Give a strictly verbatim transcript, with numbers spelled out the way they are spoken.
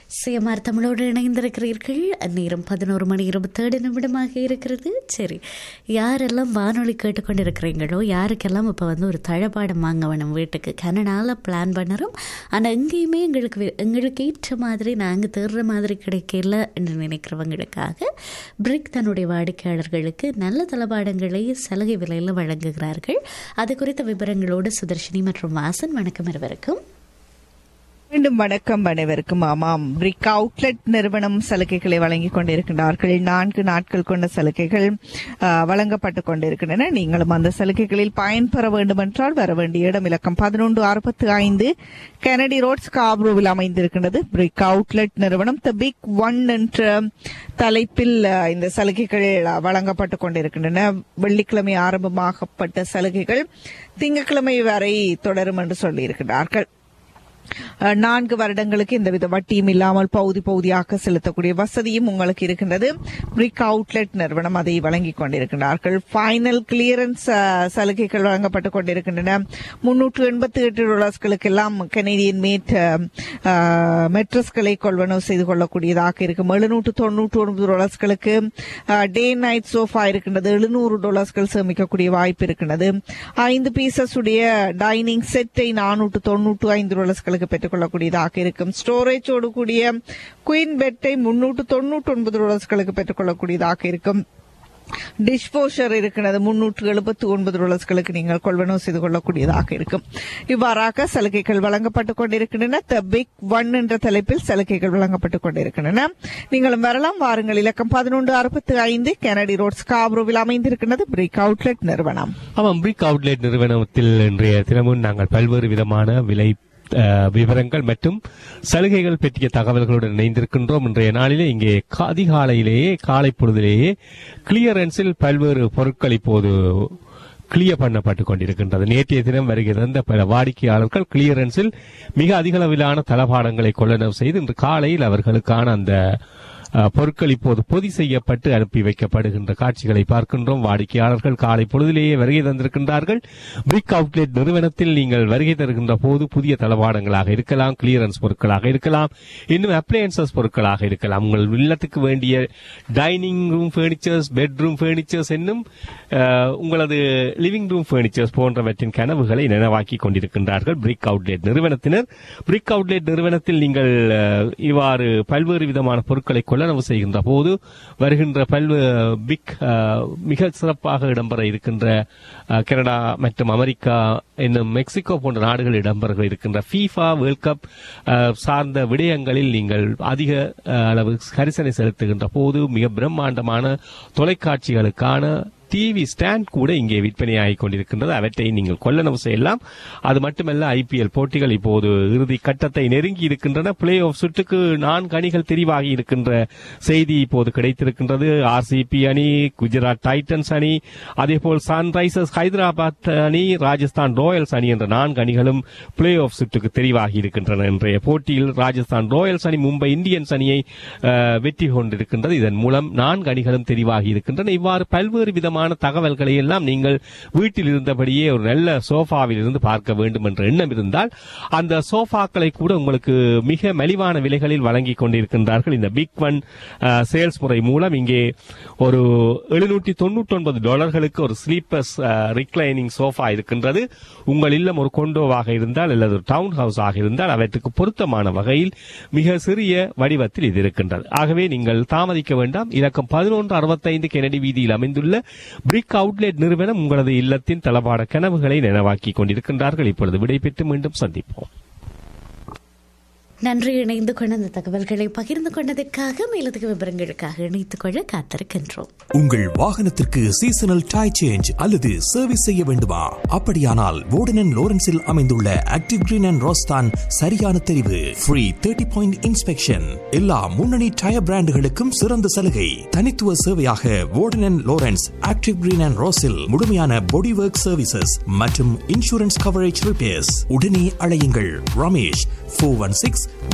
CMR தமிழோடு இணைந்திருக்கிறீர்கள். நேரம் பதினோரு மணி இருபத்தேழு நிமிடமாக இருக்கிறது. சரி, யாரெல்லாம் வானொலி கேட்டுக்கொண்டிருக்கிறீங்களோ யாருக்கெல்லாம் இப்போ வந்து ஒரு தளபாடம் வாங்க வேணும் வீட்டுக்கு கனடாவில் பிளான் பண்ணுறோம். ஆனால் எங்கேயுமே எங்களுக்கு எங்களுக்கு ஏற்ற மாதிரி நாங்கள் தேடுற மாதிரி கிடைக்கல என்று நினைக்கிறவங்களுக்காக பிரிக் தன்னுடைய வாடிக்கையாளர்களுக்கு நல்ல தளபாடங்களை சலுகை விலையில் வழங்குகிறார்கள். அது குறித்த விவரங்களோடு சுதர்ஷினி மற்றும் வாசன். வணக்கம் இருவருக்கும். மீண்டும் வணக்கம் அனைவருக்கும். ஆமாம், பிரிக் அவுட்லெட் நிறுவனம் சலுகைகளை வழங்கிக் கொண்டிருக்கின்றார்கள். நான்கு நாட்கள் கொண்ட சலுகைகள் வழங்கப்பட்டுக் கொண்டிருக்கின்றன. நீங்களும் அந்த சலுகைகளில் பயன்பெற வேண்டும் என்றால் வர வேண்டிய இடம் இலக்கம் பதினொன்று அறுபத்தி ஐந்து கெனடி ரோட் ஸ்காப்ரோவில் அமைந்திருக்கின்றது. பிரிக் அவுட்லெட் நிறுவனம் தி பிக் ஒன் என்ற தலைப்பில் இந்த சலுகைகள் வழங்கப்பட்டுக் கொண்டிருக்கின்றன. வெள்ளிக்கிழமை ஆரம்பமாகப்பட்ட சலுகைகள் திங்கட்கிழமை வரை தொடரும் என்று சொல்லியிருக்கிறார்கள். நான்கு வருடங்களுக்கு எந்தவித வட்டியும் இல்லாமல் பகுதி பகுதியாக செலுத்தக்கூடிய வசதியும் உங்களுக்கு இருக்கின்றது. பிரிக் அவுட்லெட் நிறுவனம் அதை வழங்கிக் கொண்டிருக்கிறார்கள். ஃபைனல் கிளியரன்ஸ் சலுகைகள் வழங்கப்பட்டுக் கொண்டிருக்கின்றன. முன்னூற்று எண்பத்தி எட்டு டாலர்ஸ்களுக்கு எல்லாம் கனேடியன் மேட் மெட்ரஸ்களை கொள்வனவு செய்து கொள்ளக்கூடியதாக இருக்கும். எழுநூற்று தொன்னூற்று ஒன்பது டாலர்ஸ்களுக்கு டே நைட் சோஃபா இருக்கின்றது. எழுநூறு டாலர்ஸ்கள் சேமிக்கக்கூடிய வாய்ப்பு இருக்கின்றது. ஐந்து பீசஸ் உடைய டைனிங் செட்டை நானூற்று தொன்னூற்று ஐந்து டாலர்ஸ்களுக்கு பெற்றுக் கொள்ளக்கூடியதாக இருக்கும். ஸ்டோரேஜோடு கூடிய குயின் பெட்டை முன்னூற்று தொன்னூற்று ஒன்பது டாலர்ஸ்களுக்கு பெற்றுக் கொள்ளக்கூடியதாக இருக்கும். டிஷ் வாஷர் இருக்கிறது. முன்னூற்று எழுபத்தி ஒன்பது டாலர்ஸ்களுக்கு நீங்கள் கொள்வனவு செய்து கொள்ளக்கூடியதாக இருக்கும். இவ்வாறாக சலுகைகள் வழங்கப்பட்டுக் கொண்டிருக்கின்றன. தி பிக் ஒன் என்ற தலைப்பில் சலுகைகள் வழங்கப்பட்டுக் கொண்டிருக்கின்றன. நீங்களும் வரலாம், வாருங்கள். இலக்கம் பதினொன்று அறுபத்தி ஐந்து கெனடி ரோட் ஸ்காப்ரோவில் அமைந்திருக்கிறது பிரிக் அவுட்லெட் நிறுவனம். ஆமாம், பிரிக் அவுட்லெட் நிறுவனத்தில் இன்றைய தினமும் நாங்கள் பல்வேறு விதமான விலை விவரங்கள் மற்றும் சலுகைகள் பற்றிய தகவல்களுடன் இணைந்திருக்கின்றோம். இன்றைய நாளிலே இங்கே அதிகாலையிலேயே காலை பொழுதிலேயே கிளியரன்ஸில் பல்வேறு பொருட்கள் இப்போது கிளியர் பண்ணப்பட்டுக் கொண்டிருக்கின்றது. நேற்றைய தினம் வருகிற பல வாடிக்கையாளர்கள் கிளியரன்ஸில் மிக அதிக அளவிலான தளபாடங்களை கொள்ளளவு செய்து இன்று காலையில் அவர்களுக்கான அந்த பொருட்கள் இப்போது பொதி செய்யப்பட்டு அனுப்பி வைக்கப்படுகின்ற காட்சிகளை பார்க்கின்றோம். வாடிக்கையாளர்கள் காலை பொழுதிலேயே வருகை தந்திருக்கின்றார்கள். பிரிக் அவுட்லெட் நிறுவனத்தில் நீங்கள் வருகை தருகின்ற போது புதிய தளபாடங்களாக இருக்கலாம், கிளியரன்ஸ் பொருட்களாக இருக்கலாம், இன்னும் அப்ளையன்சஸ் பொருட்களாக இருக்கலாம். உங்கள் இல்லத்துக்கு வேண்டிய dining room furnitures, bedroom furnitures என்னும் உங்களது லிவிங் ரூம் பர்னிச்சர்ஸ் போன்றவற்றின் கனவுகளை நினைவாக்கி கொண்டிருக்கின்றார்கள் பிரிக் அவுட்லெட் நிறுவனத்தினர். பிரிக் அவுட்லெட் நிறுவனத்தில் நீங்கள் இவ்வாறு பல்வேறு விதமான பொருட்களை கொள்ளளவு செய்கின்ற போது வருகின்ற பல்வேறு பிக் மிக சிறப்பாக இடம்பெற இருக்கின்ற கனடா மற்றும் அமெரிக்கா என்னும் மெக்சிகோ போன்ற நாடுகள் இடம்பெற இருக்கின்ற ஃபீஃபா வேர்ல்ட் கப் சார்ந்த விடயங்களில் நீங்கள் அதிக அளவு கரிசனை செலுத்துகின்ற போது மிக பிரம்மாண்டமான தொலைக்காட்சிகளுக்கான டிவி ஸ்டாண்ட் கூட இங்கே விற்பனையாகிக் கொண்டிருக்கின்றது. அவற்றை நீங்கள் கொள்ளளவு செய்யலாம். அது மட்டுமல்ல, ஐபிஎல் போட்டிகள் இப்போது இறுதி கட்டத்தை நெருங்கி இருக்கின்றன. பிளே ஆஃப் சுற்றுக்கு நான்கு அணிகள் தெரிவாகி இருக்கின்ற செய்தி இப்போது கிடைத்திருக்கின்றது. ஆர்சிபி அணி, குஜராத் டைட்டன்ஸ் அணி, அதேபோல் சன்ரைசர்ஸ் ஹைதராபாத் அணி, ராஜஸ்தான் ராயல்ஸ் அணி என்ற நான்கு அணிகளும் பிளே ஆஃப் சுற்றுக்கு தெரிவாகி இருக்கின்றன. இன்றைய போட்டியில் ராஜஸ்தான் ராயல்ஸ் அணி மும்பை இந்தியன்ஸ் அணியை வெற்றி கொண்டிருக்கின்றது. இதன் மூலம் நான்கு அணிகளும் தெரிவாகி இருக்கின்றன. இவ்வாறு பல்வேறு விதமான தகவல்களை எல்லாம் நீங்கள் வீட்டில் இருந்தபடியே ஒரு நல்ல சோஃபாவில் இருந்து பார்க்க வேண்டும் என்ற எண்ணம் இருந்தால் அந்த சோஃபாக்களை கூட உங்களுக்கு மிக மலிவான விலைகளில் வழங்கிக் கொண்டிருக்கின்றார்கள். இந்த பிக் ஒன் சேல்ஸ் முறை மூலம் இங்கே ஒரு எழுநூற்றி தொன்னூற்றி ஒன்பது டாலர்களுக்கு ஒரு ஸ்லீப்பர்ஸ் ரிக்ளைனிங் சோஃபா இருக்கின்றது. உங்கள் இல்லம் ஒரு கொண்டோவாக இருந்தால் அல்லது ஒரு டவுன் ஹவுஸ் ஆக இருந்தால் அவற்றுக்கு பொருத்தமான வகையில் மிக சிறிய வடிவத்தில் இது இருக்கின்றது. ஆகவே நீங்கள் தாமதிக்க வேண்டாம். இலக்கம் பதினொன்று அறுபத்தைந்து கெனடி வீதியில் அமைந்துள்ள பிரிக் அவுட்லெட் நிறுவனம் உங்களது இல்லத்தின் தளபாட கனவுகளை நினைவாக்கிக் கொண்டிருக்கின்றார்கள். இப்பொழுது விடைபெற்று மீண்டும் சந்திப்போம். நன்றி, இணைந்து கொண்ட அந்த தகவல்களை பகிர்ந்து கொண்டதற்காக. மேலதிக விவரங்களுக்காக இணைத்துக் கொள்ள காத்திருக்கின்றோம். உங்கள் வாகனத்திற்கு சீசனல் டை சேஞ்ச் அல்லது சர்வீஸ் செய்ய வேண்டுமா? அப்படியானால் வோர்டன் அண்ட் லோரன்ஸில் அமைந்துள்ள ஆக்டிவ் கிரீன் அண்ட் ரோஸ் தான் சரியான தெரிவு. ஃப்ரீ தேர்ட்டி பாயிண்ட் இன்ஸ்பெக்ஷன், எல்லா முன்னணி டயர் பிராண்டுகளுக்கும் சிறந்த சலுகை, தனித்துவ சேவையாக வோர்டன் and Lawrence active green and ரோஸில் முழுமையான பாடி ஒர்க் சர்வீசஸ் மற்றும் இன்சூரன்ஸ் கவரேஜ் ரிப்பேர்ஸ். உடனே அழையுங்கள் ரமேஷ் ஃபோர் ஒன் சிக்ஸ்